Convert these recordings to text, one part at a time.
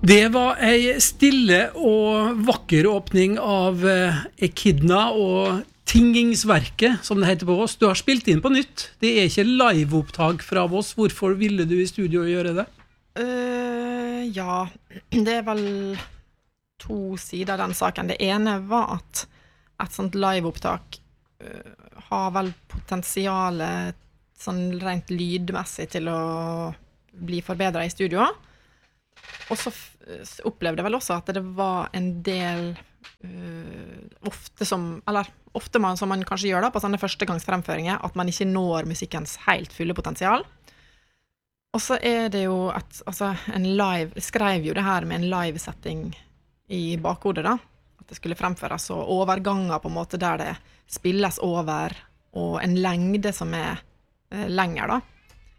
Det var ei stille og vakker åpning av Echidna og Tingingsverket, som det heter på Voss. Du har spilt inn på nytt. Det er ikke liveopptak fra Voss. Hvorfor ville du i studio gjøre det? Ja, det er vel to sider av den saken. Det ene var at et sånt liveopptak har vel potensialet sånn rent lydmessig til å bli forbedret i studio. Og så opplevde jeg vel også at det var en del ofte som man kanskje gjør da, på sånne førstegangsfremføringer, at man ikke når musikkens helt fulle potensial. Og så er det jo jeg skrev jo det her med en live-setting i bakhodet da, at det skulle fremføres, og overganger på en måte der det spilles over, og en lengde som er lenger da.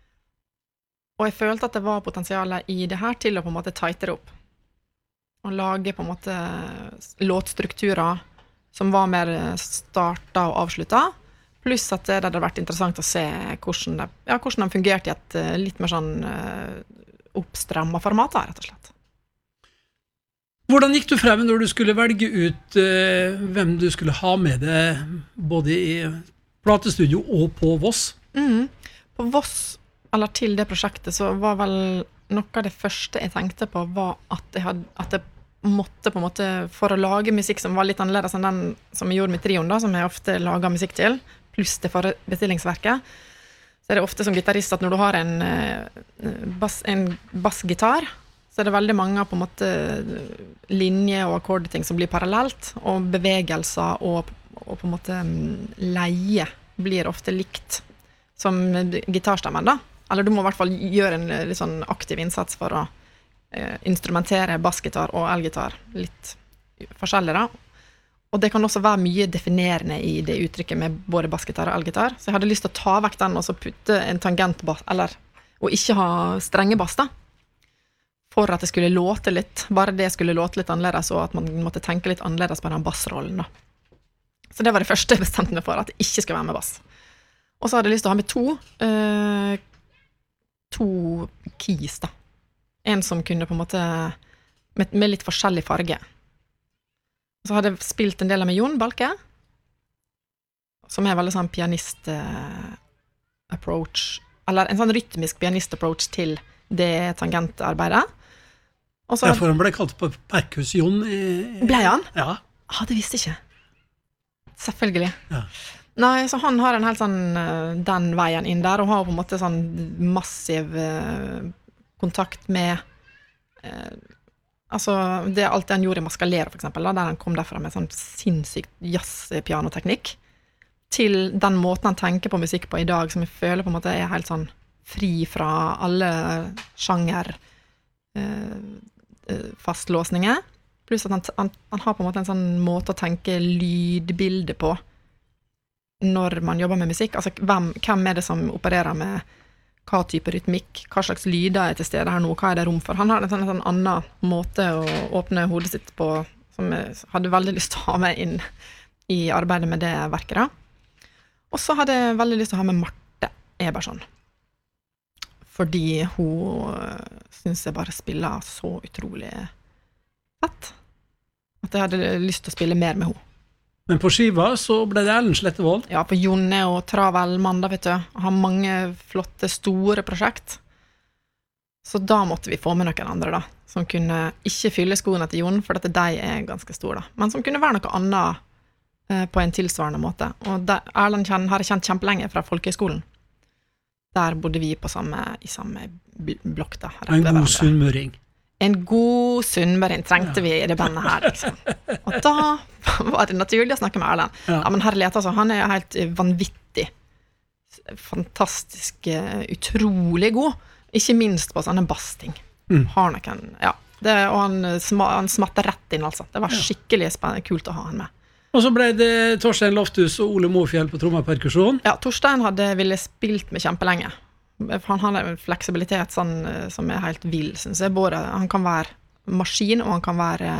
Og jeg følte at det var potensialet i det her til å på en måte tightere opp. Og lage på en måte låtstrukturer som var mer startet og avsluttet. Pluss at det hadde vært interessant å se hvordan de fungerte i et litt mer sånn oppstrammet format, rett og slett. Hvordan gikk du frem når du skulle velge ut hvem du skulle ha med deg, både i platestudio og på Voss? På Voss, eller til det prosjektet, så var vel noe av det første jeg tenkte på var at jeg måtte på en måte, for å lage musikk som var litt annerledes enn den som jeg gjorde med trioen da, som jeg ofte lager musikk til, pluss det for bestillingsverket, så er det ofte som gitarist at når du har en bassgitar, så er det veldig mange på en måte linje- og akkordting som blir parallelt, og bevegelser og på en måte leie blir ofte likt som gitarstemmen da. Eller du må i hvert fall gjøre en litt sånn aktiv innsats for å instrumentere bassgitar og elgitar litt forskjellig da. Og det kan også være mye definerende i det uttrykket med både bassgitar og elgitar. Så jeg hadde lyst til å ta vekk den og så putte en tangentbass, og ikke ha strenge bass da. For at det skulle låte litt, bare det skulle låte litt annerledes, og at man måtte tenke litt annerledes på den bassrollen da. Så det var det første jeg bestemte meg for, at det ikke skulle være med bass. Og så hadde jeg lyst til å ha med to keys da. En som kunne på en måte med litt forskjellig farge. Så hadde jeg spilt en del med Jon Balke, som er veldig sånn pianist approach, eller en sånn rytmisk pianist approach til det tangentarbeidet. Ja, for han ble kalt på Perkus Jon. Ble han? Ja. Det visste jeg ikke. Selvfølgelig. Ja. Nei, så han har en helt sånn den veien inn der, og har på en måte sånn massiv kontakt med det er alt det han gjorde i Mascalero for eksempel, da, der han kom derfra med sånn sinnssykt jazz-pianoteknikk, til den måten han tenker på musikk på i dag, som jeg føler på en måte er helt sånn fri fra alle sjanger fastlåsninger, pluss at han har på en måte en sånn måte å tenke lydbilde på når man jobber med musikk, altså hvem er det som opererer med hva type rytmikk, hva slags lyder er til stede her nå, hva er det rom for. Han har en sånn annen måte å åpne hodet sitt på, som jeg hadde veldig lyst til å ha med inn i arbeidet med det verket da. Og så hadde jeg veldig lyst til å ha med Marte Eberson, fordi hun synes jeg bare spiller så utrolig fett, at jeg hadde lyst til å spille mer med henne. Men på skiva så ble det Ellen Slettevold. Ja, for Jon er jo travel mann da, vet du. Har mange flotte, store prosjekt. Så da måtte vi få med noen andre da, som kunne ikke fylle skoene til Jon, for dette de er ganske store da. Men som kunne være noe annet på en tilsvarende måte. Og Erlend har jeg kjent kjempelenge fra Folkehøgskolen. Der bodde vi i samme blokk da. En god sunnmøring. En god sunnmøring trengte vi i det bandet her, liksom. Og da var det naturlig å snakke med Erlend. Ja, men herlighet, altså, han er helt vanvittig, fantastisk, utrolig god. Ikke minst på sånne bassting. Har noen, ja. Og han smatter rett inn, altså. Det var skikkelig kult å ha han med. Og så ble det Torstein Lofthus og Ole Mofjell på trommeperkusjon. Ja, Torstein ville spilt med kjempelenge. Han har en fleksibilitet sånn, som er helt vill, synes jeg. Både han kan være maskin, og han kan være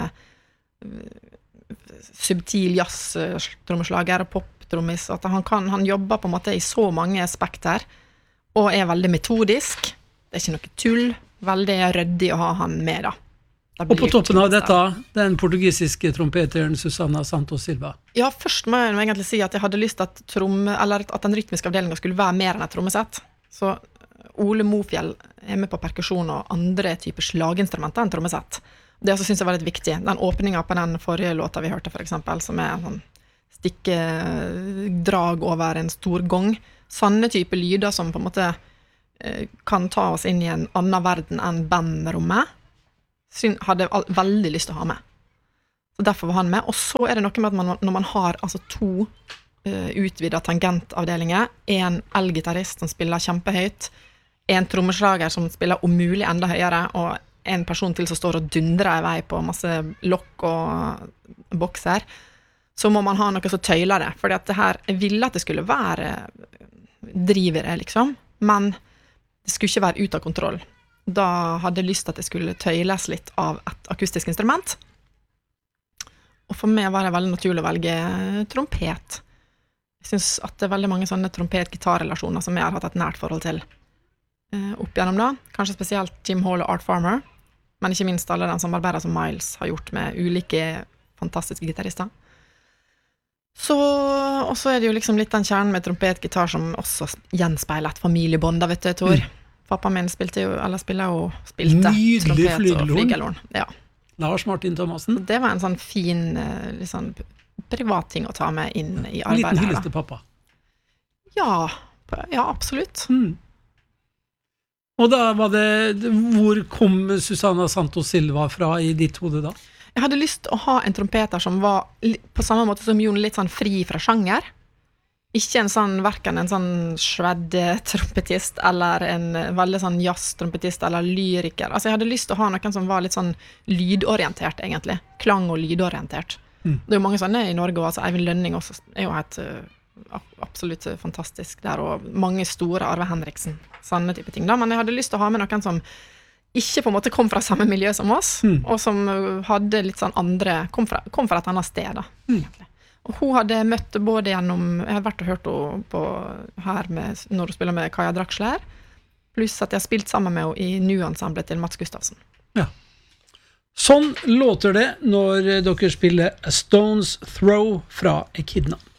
subtil jazz-trommeslager og pop-trommis. Han jobber på en måte i så mange aspekter, og er veldig metodisk. Det er ikke noe tull. Veldig ryddig å ha han med, da. Og på toppen av dette, den portugisiske trompeteren Susana Santos Silva. Ja, først må jeg egentlig si at jeg hadde lyst til at den rytmiske avdelingen skulle være mer enn et trommesett. Så Ole Mofjell med på perkusjon og andre typer slaginstrumenter enn trommesett. Det også synes jeg var litt viktig. Den åpningen på den forrige låta vi hørte, for eksempel, som en sånn stikkedrag over en stor gong. Sånne type lyder som på en måte kan ta oss inn i en annen verden enn bandrommet, hadde jeg veldig lyst til å ha med. Så derfor var han med. Og så det noe med at når man har altså 2 utvidet tangentavdelinger, en elgitarist som spiller kjempehøyt, en trommeslager som spiller om mulig enda høyere, og en person til som står og dundrer i vei på masse lokk og bokser, så må man ha noe som tøyler det. Fordi at det her, jeg ville at det skulle være drivere, liksom, men det skulle ikke være ut av kontroll. Da hadde jeg lyst til at det skulle tøyles litt av et akustisk instrument. Og for meg var det veldig naturlig å velge trompet. Jeg synes at det veldig mange sånne trompet-gitarrelasjoner som jeg har hatt et nært forhold til opp gjennom da. Kanskje spesielt Jim Hall og Art Farmer, men ikke minst alle den samarbeidet som Miles har gjort med ulike fantastiske gitarister. Og så det jo liksom litt den kjernen med trompet-gitar som også gjenspeiler et familiebånd, da vet du, Tor. Pappa min spilte Nydelig trompet og flygelhorn. Ja. Lars Martin Thomassen. Det var en sånn fin, litt sånn privat ting å ta med inn i arbeidet her. Liten hyllest til pappa. Ja, absolutt. Og da var det, hvor kom Susana Santos Silva fra i ditt hode da? Jeg hadde lyst til å ha en trompeter som var på samme måte som Jon, litt sånn fri fra sjanger. Ikke hverken en sånn shred-trompetist eller en veldig sånn jazz-trompetist eller lyriker. Altså jeg hadde lyst til å ha noen som var litt sånn lydorientert egentlig. Klang- og lydorientert. Det jo mange sånne i Norge, altså Eivind Lønning også jo helt absolutt fantastisk der, og mange store, Arve Henriksen, sånne type ting da. Men jeg hadde lyst til å ha med noen som ikke på en måte kom fra samme miljø som oss, og som hadde litt sånn andre, kom fra et annet sted da, egentlig. Og hun hadde møtt både gjennom, jeg hadde vært og hørt henne på her når hun spiller med Kaja Draxler, pluss at jeg har spilt sammen med henne i Nu-ensemblet til Mats Gustafsson. Ja. Sånn låter det når dere spiller A Stone's Throw fra Echidna.